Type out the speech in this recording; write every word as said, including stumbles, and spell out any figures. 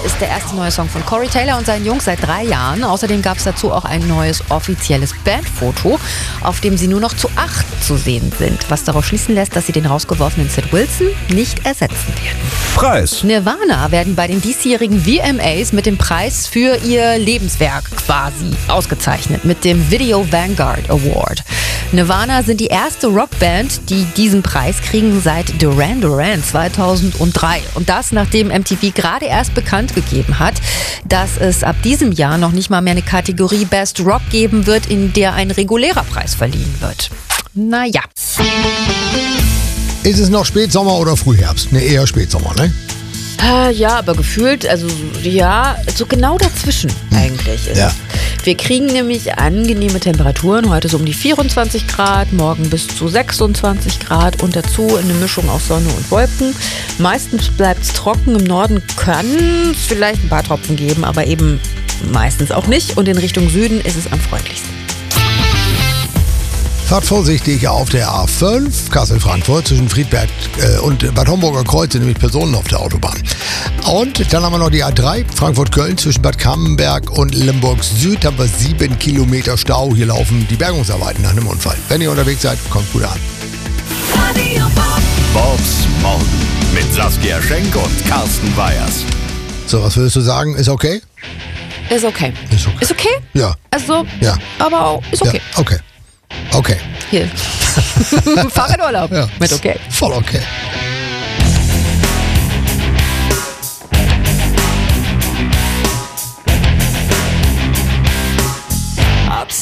ist der erste neue Song von Corey Taylor und seinen Jungs seit drei Jahren. Außerdem gab es dazu auch ein neues offizielles Bandfoto, auf dem sie nur noch zu acht zu sehen sind. Was darauf schließen lässt, dass sie den rausgeworfenen Sid Wilson nicht ersetzen werden. Preis. Nirvana werden bei den diesjährigen V M As mit dem Preis für ihr Lebenswerk quasi ausgezeichnet, mit dem Video Vanguard Award. Nirvana sind die erste Rockband, die diesen Preis kriegen seit Duran Duran zweitausenddrei. Und das, nachdem M T V gerade erst bekannt gegeben hat, dass es ab diesem Jahr noch nicht mal mehr eine Kategorie Best Rock geben wird, in der ein regulärer Preis verliehen wird. Naja. Ist es noch Spätsommer oder Frühherbst? Ne, eher Spätsommer, ne? Äh, ja, aber gefühlt, also ja, so genau dazwischen eigentlich ist Ja. es. Wir kriegen nämlich angenehme Temperaturen, heute so um die vierundzwanzig Grad, morgen bis zu sechsundzwanzig Grad und dazu eine Mischung aus Sonne und Wolken. Meistens bleibt es trocken, im Norden kann es vielleicht ein paar Tropfen geben, aber eben meistens auch nicht und in Richtung Süden ist es am freundlichsten. Fahrt vorsichtig auf der A fünf, Kassel-Frankfurt, zwischen Friedberg äh, und Bad Homburger Kreuz sind nämlich Personen auf der Autobahn. Und dann haben wir noch die A drei, Frankfurt-Köln, zwischen Bad Cammenberg und Limburg Süd haben wir sieben Kilometer Stau. Hier laufen die Bergungsarbeiten nach einem Unfall. Wenn ihr unterwegs seid, kommt gut an. Bobs Morgen mit Saskia Schenk und Carsten Weyers. So, was würdest du sagen? Ist okay? Ist okay. Ist okay. Ist okay? Ja. Also, Ja. aber auch ist okay. Ja, okay. Okay. Hier. Fahrradurlaub Ja. mit okay. Voll okay.